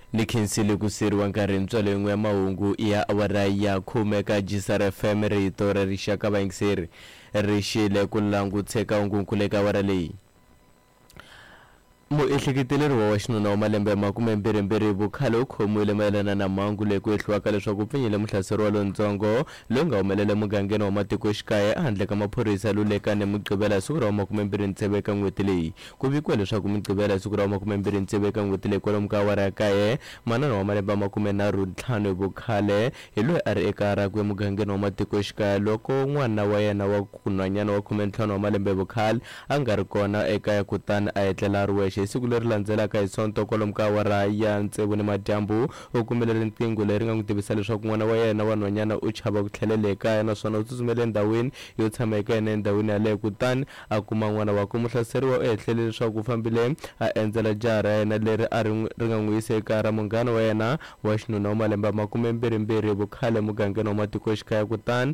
ni khensile ku seriwa nkarhi ntswalo yin'we ya mahungu ya awara ya khume ka Jisara FM rito ra rixaka vayingiseri ri xile ku languteka ungungule ka awara leyi. Muehleketeleri wa xinuna wa malembe ya 22 vukhale u khomiwile mayelana na mhangu leyi ku ehliwaka leswaku pfinyile muhlaseri wa lontsongo loyi nga humelela mugangeni wa matikoxikaya ehandle ka maphorisa lulekane Muqhivela hi siku ra 27 ka n'hweti leyi. Ku vikiwa leswaku Muqhivela hi siku ra 27 ka n'hweti leyi kwalomu ka awara ya kaye manana wa malembe ya 35 hi vukhale hi loyi a ri eka rakwe mugangeni wa matikoxikaya loko n'wana wa yena wa kunhwanyana wa 15 wa malembe vukhale a nga ri kona ekaya kutani a etlela ri wexe. Hi siku leri landzelaka hi sonto kwalomu ka awara ya 6 ni madyambu u kumile riqingho leri nga n'wi tivisa leswaku n'wana wa yena wa nhwanyana u chava ku tlhelela ekaya naswona u tsutsumele endhawini yo tshama eka yena endhawini yaleyo kutani a kuma n'wana wa ku muhlaseriwa u ehlele leswaku u fambile a endzela jaha ra yena leri ri nga n'wi yisa ekaya ra munghana wa yena wa xinuna wa malembe ya 22 hi vukhale mugangeni wa matikoxikaya kutani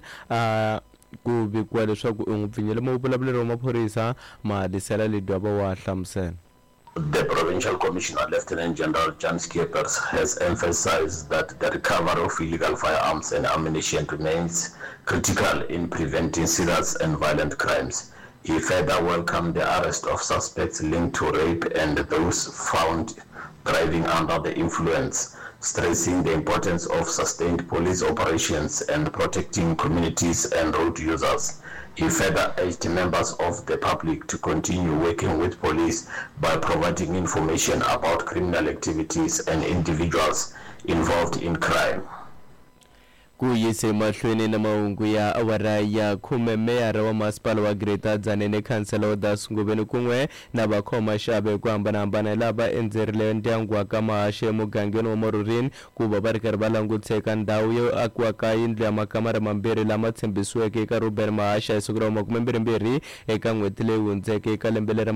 ku vikiwa leswaku u n'wi pfinyile muvulavuleri wa maphorisa Mahalisela Ledwaba wa hlamusela. The Provincial Commissioner, Lieutenant General Jan Skeepers, has emphasized that the recovery of illegal firearms and ammunition remains critical in preventing serious and violent crimes. He further welcomed the arrest of suspects linked to rape and those found driving under the influence, stressing the importance of sustained police operations and protecting communities and road users. He further urged members of the public to continue working with police by providing information about criminal activities and individuals involved in crime. Ku yise mahlweni na mahungu ya awara ya khume meyara wa masipala wa Greater Tzaneen Councillor Odas Ngubeni kun'we na vakhoma xave ku hambanahambana lava endzerile ndyangu wa ka Mahashe mugangeni wa Morurini ku va ri karhi va languteka ndhawu yo akiwa ka yindlu ya makamara mambirhi lama tshembisiweke eka Ruben Mahashe hi siku ra 22 eka n'hweti leyi hundzeke eka lembe leri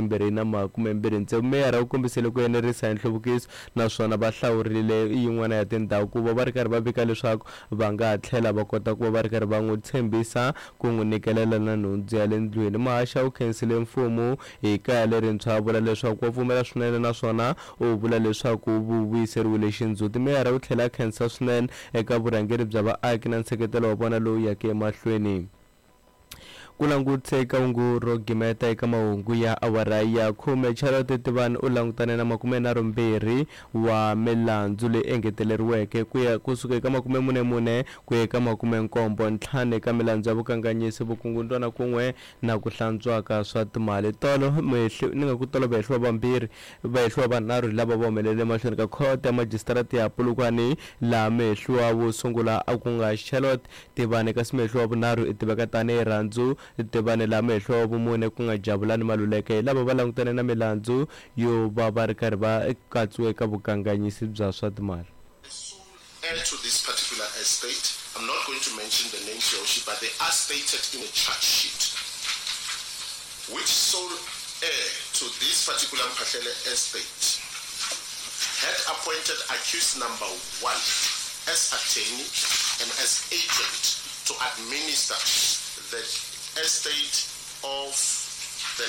2023. Meyara u kombisile ku enerisa hi nhluvukiso naswona va hlawurile yin'wana ya tindhawu ku va ri karhi va vika leswaku va nga tlhela va kota ku va ri karhi va n'wi tshembisa ku n'wi nikelela na nhundzu ya le ndlwini. Mahashe u khensile mfumo hi kaya lerintshwa a vula leswaku wa pfumela swinene naswona u vula leswaku u vuyiseriwile xindzhuti. Meyara u tlhela khensa swinene eka vurhangeri bya vaaki na nseketelo wa vona lowu yake emahlweni. Ku languteka ungu ro gimeta eka mahungu ya awara ya khume. Charlotte Tivani u langutane na 22 wa milandzu leyi engeteleriweke kusuka eka 44 ku ya eka 75 eka milandzu ya vukanganyisi vukungundwana kun'we na ku hlantswaka swa timali. Tolo ni nga ku tolovela vambirhi vahehliwa vanharhu lava va humelele mahlweni ka court ya magistrate ya Polokwane laha mehliwa wo sungula a ku nga Charlotte Tivani kasi mehliwa vunharhu i tiveka tanihi Rhandzu Tivani laha mehliwa wa vumune ku nga Jabulani Maluleke lava va langutane na milandzu yo va ri karhi va katsiwe eka vukanganyisi bya swa timali. To this particular estate, I'm not going to mention the names, but they are stated in a charge sheet. Which sole heir to this particular Mphahlele estate had appointed accused number 1 as attorney and as agent to administer the estate of